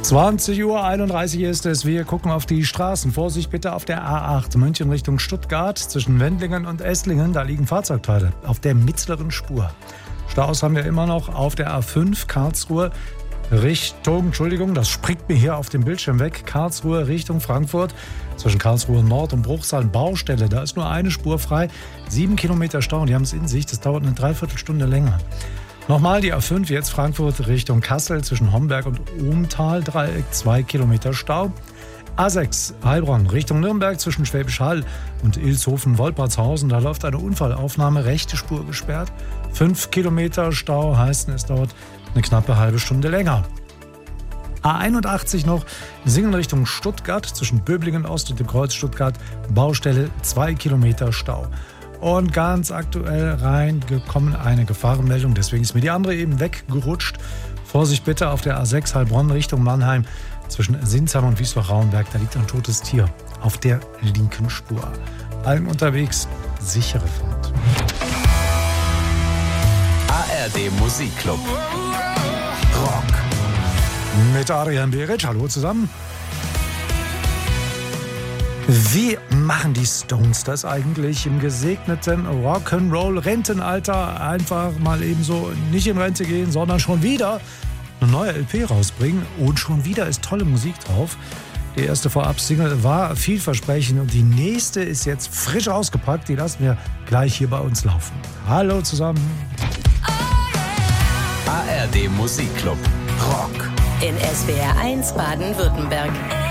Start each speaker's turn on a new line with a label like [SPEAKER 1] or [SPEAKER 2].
[SPEAKER 1] 20:31 Uhr ist es. Wir gucken auf die Straßen. Vorsicht bitte auf der A8 München Richtung Stuttgart. Zwischen Wendlingen und Esslingen, da liegen Fahrzeugteile auf der mittleren Spur. Staus haben wir immer noch auf der A5 Karlsruhe Richtung, das springt mir hier auf dem Bildschirm weg, Karlsruhe Richtung Frankfurt. Zwischen Karlsruhe Nord und Bruchsal Baustelle, da ist nur eine Spur frei. 7 Kilometer Stau, die haben es in sich, das dauert eine Dreiviertelstunde länger. Nochmal die A5, jetzt Frankfurt Richtung Kassel, zwischen Homberg und Ohmtal, Dreieck, 2 Kilometer Stau. A6 Heilbronn Richtung Nürnberg, zwischen Schwäbisch Hall und Ilshofen-Wolpertshausen, da läuft eine Unfallaufnahme, rechte Spur gesperrt. 5 Kilometer Stau, heißt es dauert eine knappe halbe Stunde länger. A81 noch, Singen Richtung Stuttgart, zwischen Böblingen Ost und dem Kreuz Stuttgart, Baustelle, 2 Kilometer Stau. Und ganz aktuell reingekommen eine Gefahrenmeldung, deswegen ist mir die andere eben weggerutscht. Vorsicht bitte auf der A6 Heilbronn Richtung Mannheim, zwischen Sinsheim und Wiesbach-Rauenberg, da liegt ein totes Tier auf der linken Spur. Allen unterwegs, sichere Fahrt.
[SPEAKER 2] ARD Musikclub. Rock.
[SPEAKER 1] Mit Adrian Beric, hallo zusammen. Wie machen die Stones das eigentlich im gesegneten Rock'n'Roll-Rentenalter? Einfach mal eben so nicht in Rente gehen, sondern schon wieder eine neue LP rausbringen. Und schon wieder ist tolle Musik drauf. Die erste Vorab-Single war vielversprechend und die nächste ist jetzt frisch ausgepackt. Die lassen wir gleich hier bei uns laufen. Hallo zusammen.
[SPEAKER 2] ARD Musikclub. Rock.
[SPEAKER 3] In SWR 1 Baden-Württemberg.